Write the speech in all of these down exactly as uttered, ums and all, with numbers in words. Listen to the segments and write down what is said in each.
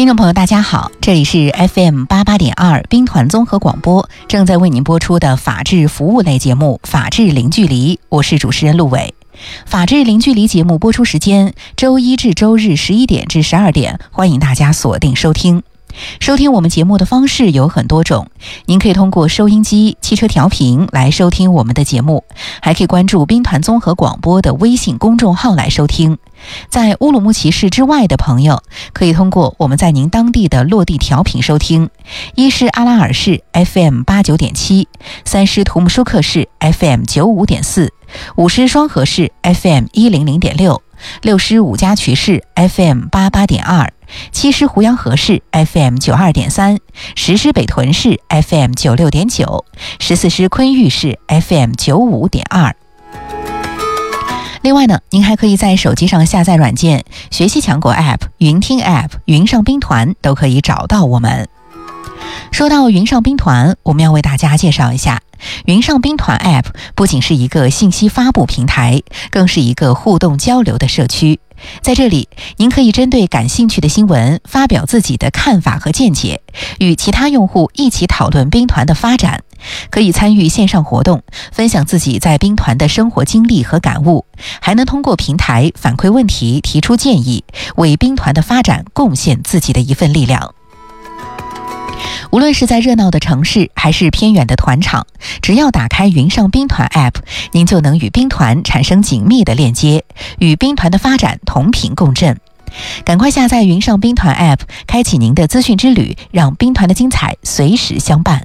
听众朋友大家好，这里是 F M 八八点二兵团综合广播，正在为您播出的法治服务类节目法治零距离，我是主持人陆伟。法治零距离节目播出时间周一至周日十一点至十二点，欢迎大家锁定收听。收听我们节目的方式有很多种，您可以通过收音机、汽车调频来收听我们的节目，还可以关注兵团综合广播的微信公众号来收听。在乌鲁木齐市之外的朋友，可以通过我们在您当地的落地调频收听，一是阿拉尔市 F M 八九点七，三是图姆舒克市 F M 九五点四，五是双河市 F M 一零零点六，六是五家渠市 F M 八八点二，七是胡杨河市 F M 九二点三，十是北屯市 F M 九六点九，十四是昆玉市 F M 九五点二。另外呢，您还可以在手机上下载软件学习强国 App、云听 App、云上兵团，都可以找到我们。说到云上兵团，我们要为大家介绍一下，云上兵团 App 不仅是一个信息发布平台，更是一个互动交流的社区。在这里，您可以针对感兴趣的新闻发表自己的看法和见解，与其他用户一起讨论兵团的发展，可以参与线上活动，分享自己在兵团的生活经历和感悟，还能通过平台反馈问题、提出建议，为兵团的发展贡献自己的一份力量。无论是在热闹的城市还是偏远的团场，只要打开云上兵团 App， 您就能与兵团产生紧密的链接，与兵团的发展同频共振。赶快下载云上兵团 App， 开启您的资讯之旅，让兵团的精彩随时相伴。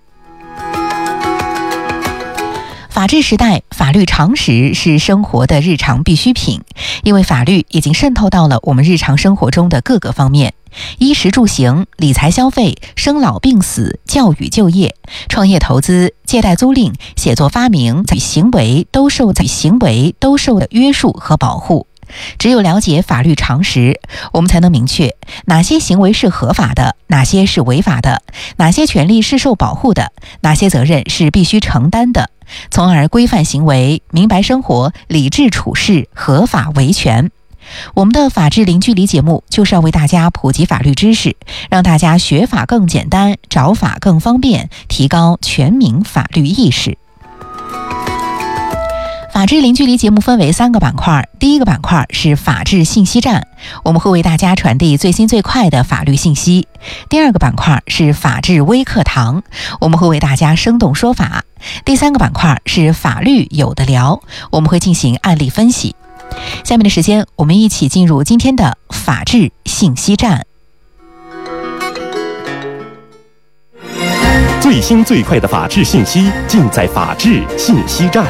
法治时代，法律常识是生活的日常必需品，因为法律已经渗透到了我们日常生活中的各个方面，衣食住行、理财消费、生老病死、教育就业、创业投资、借贷租赁、写作发明与行为都受在行为都受的约束和保护。只有了解法律常识，我们才能明确哪些行为是合法的，哪些是违法的，哪些权利是受保护的，哪些责任是必须承担的，从而规范行为，明白生活，理智处事，合法维权。我们的法治零距离节目就是要为大家普及法律知识，让大家学法更简单，找法更方便，提高全民法律意识。法治零距离节目分为三个板块，第一个板块是法治信息站，我们会为大家传递最新最快的法律信息。第二个板块是法治微课堂，我们会为大家生动说法。第三个板块是法律有的聊，我们会进行案例分析。下面的时间，我们一起进入今天的法治信息站。 最新最快的法治信息尽在法治信息站。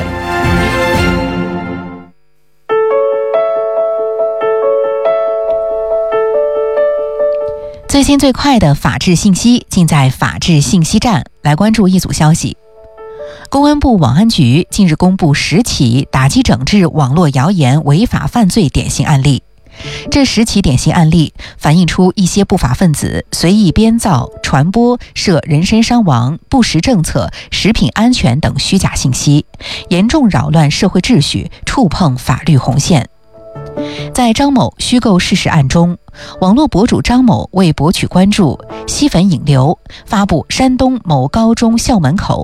最新最快的法治信息尽在法治信息站，来关注一组消息。公安部网安局近日公布十起打击整治网络谣言违法犯罪典型案例。这十起典型案例反映出一些不法分子随意编造、传播涉人身伤亡、不实政策、食品安全等虚假信息，严重扰乱社会秩序，触碰法律红线。在张某虚构事实案中，网络博主张某为博取关注、吸粉引流，发布山东某高中校门口